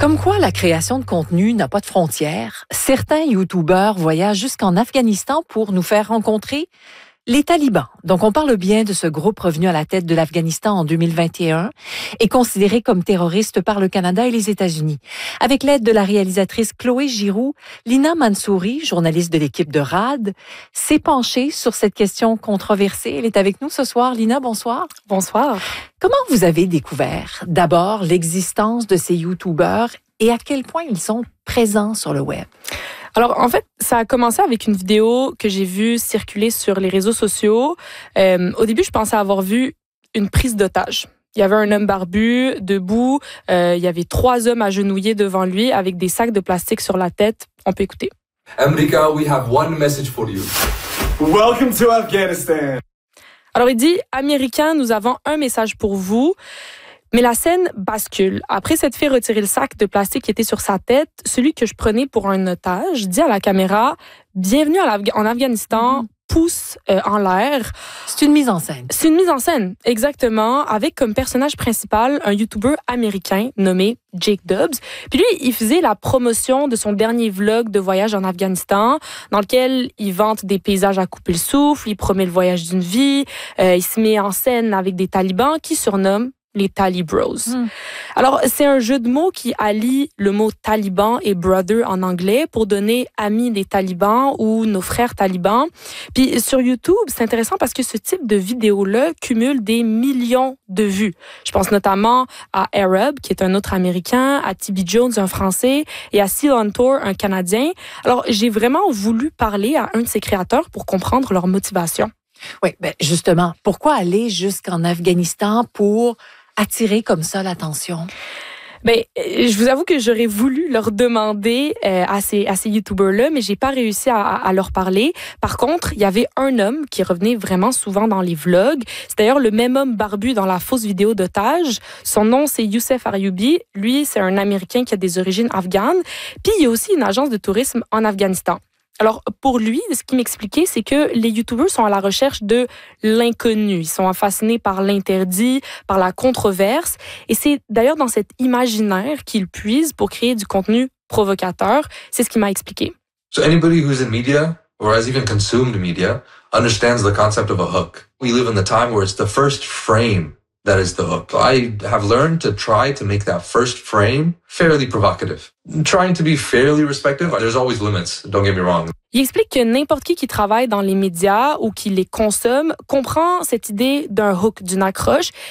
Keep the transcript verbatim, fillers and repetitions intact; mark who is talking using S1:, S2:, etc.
S1: Comme quoi la création de contenu n'a pas de frontières, certains YouTubeurs voyagent jusqu'en Afghanistan pour nous faire rencontrer les talibans. Donc, on parle bien de ce groupe revenu à la tête de l'Afghanistan en deux mille vingt et un et considéré comme terroriste par le Canada et les États-Unis. Avec l'aide de la réalisatrice Chloé Giroux, Lina Mansouri, journaliste de l'équipe de R A D, s'est penchée sur cette question controversée. Elle est avec nous ce soir. Lina, bonsoir.
S2: Bonsoir.
S1: Comment vous avez découvert d'abord l'existence de ces YouTubeurs et à quel point ils sont présents sur le web?
S2: Alors, en fait, ça a commencé avec une vidéo que j'ai vue circuler sur les réseaux sociaux. Euh, au début, je pensais avoir vu une prise d'otage. Il y avait un homme barbu, debout. Euh, il y avait trois hommes agenouillés devant lui avec des sacs de plastique sur la tête. On peut écouter.
S3: America, we have one message for you.
S4: Welcome to Afghanistan.
S2: Alors, il dit, Américains, nous avons un message pour vous. Mais la scène bascule. Après s'être fait retirer le sac de plastique qui était sur sa tête, celui que je prenais pour un otage dit à la caméra « Bienvenue en Afghanistan, mm-hmm. pouce euh, en l'air ».
S1: C'est une mise en scène.
S2: C'est une mise en scène, exactement, avec comme personnage principal un YouTuber américain nommé Jake Dubs. Puis lui, il faisait la promotion de son dernier vlog de voyage en Afghanistan, dans lequel il vante des paysages à couper le souffle, il promet le voyage d'une vie, euh, il se met en scène avec des talibans qui surnomment les Talibros. Mm. Alors, c'est un jeu de mots qui allie le mot taliban et brother en anglais pour donner amis des talibans ou nos frères talibans. Puis sur YouTube, c'est intéressant parce que ce type de vidéo-là cumule des millions de vues. Je pense notamment à Arab, qui est un autre Américain, à T B Jones, un Français, et à Seal on Tour, un Canadien. Alors, j'ai vraiment voulu parler à un de ces créateurs pour comprendre leur motivation.
S1: Oui, ben justement, pourquoi aller jusqu'en Afghanistan pour attirer comme ça l'attention?
S2: Ben, je vous avoue que j'aurais voulu leur demander euh, à ces à ces YouTubers-là, mais j'ai pas réussi à, à leur parler. Par contre, il y avait un homme qui revenait vraiment souvent dans les vlogs. C'est d'ailleurs le même homme barbu dans la fausse vidéo d'otage. Son nom, c'est Youssef Aryoubi. Lui, c'est un Américain qui a des origines afghanes. Puis, il y a aussi une agence de tourisme en Afghanistan. Alors, pour lui, ce qu'il m'expliquait, c'est que les YouTubers sont à la recherche de l'inconnu. Ils sont fascinés par l'interdit, par la controverse. Et c'est d'ailleurs dans cet imaginaire qu'ils puisent pour créer du contenu provocateur. C'est ce qu'il m'a expliqué.
S3: So anybody who's in media or has even consumed media understands the concept of a hook. We live in the time where it's the first frame that is the hook. I have learned to try to make that first frame fairly provocative. Trying to be fairly respectful, there's always limits, don't get me wrong.
S2: Il explique que n'importe qui qui travaille dans les médias ou qui les consomme comprend cette idée d'un hook, d'une accroche,